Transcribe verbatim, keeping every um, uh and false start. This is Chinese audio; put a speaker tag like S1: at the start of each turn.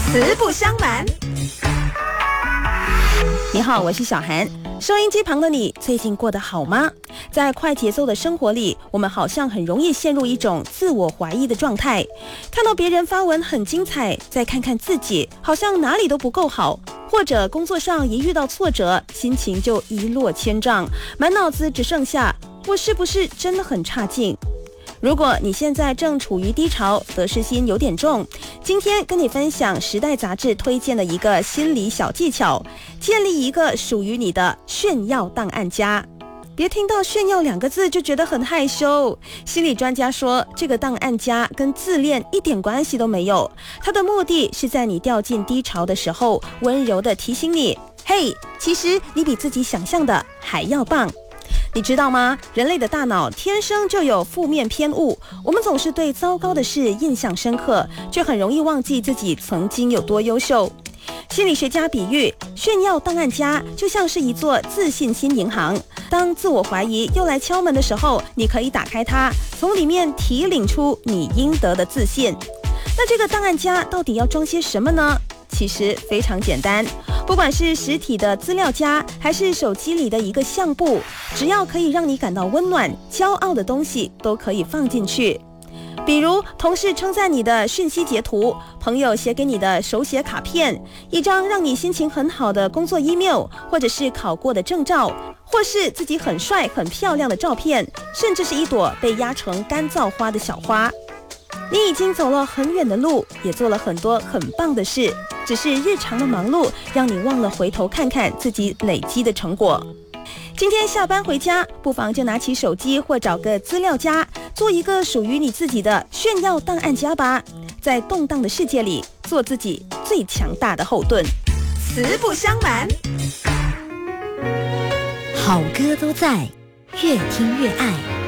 S1: 实不相瞒。
S2: 你好，我是小涵。收音机旁的你最近过得好吗？在快节奏的生活里，我们好像很容易陷入一种自我怀疑的状态。看到别人发文很精彩，再看看自己，好像哪里都不够好。或者工作上一遇到挫折，心情就一落千丈，满脑子只剩下我是不是真的很差劲。如果你现在正处于低潮，得失心有点重，今天跟你分享《时代》杂志推荐的一个心理小技巧，建立一个属于你的炫耀档案夹。别听到炫耀两个字就觉得很害羞，心理专家说，这个档案夹跟自恋一点关系都没有，它的目的是在你掉进低潮的时候，温柔地提醒你，嘿，其实你比自己想象的还要棒。你知道吗？人类的大脑天生就有负面偏误，我们总是对糟糕的事印象深刻，却很容易忘记自己曾经有多优秀。心理学家比喻，炫耀档案夹就像是一座自信心银行，当自我怀疑又来敲门的时候，你可以打开它，从里面提领出你应得的自信。那这个档案夹到底要装些什么呢？其实非常简单，不管是实体的资料夹，还是手机里的一个相簿，只要可以让你感到温暖、骄傲的东西，都可以放进去。比如同事称赞你的讯息截图，朋友写给你的手写卡片，一张让你心情很好的工作 email， 或者是考过的证照，或是自己很帅很漂亮的照片，甚至是一朵被压成干燥花的小花。你已经走了很远的路，也做了很多很棒的事，只是日常的忙碌让你忘了回头看看自己累积的成果。今天下班回家，不妨就拿起手机或找个资料夹，做一个属于你自己的炫耀档案夹吧。在动荡的世界里，做自己最强大的后盾。
S1: 实不相瞒，
S3: 好歌都在，越听越爱。